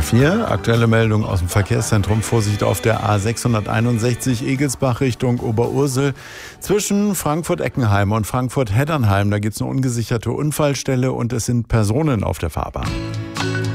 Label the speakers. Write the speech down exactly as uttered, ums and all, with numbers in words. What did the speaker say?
Speaker 1: vier, aktuelle Meldung aus dem Verkehrszentrum. Vorsicht auf der A sechshunderteinundsechzig Egelsbach Richtung Oberursel. Zwischen Frankfurt-Eckenheim und Frankfurt-Heddernheim, da gibt es eine ungesicherte Unfallstelle und es sind Personen auf der Fahrbahn.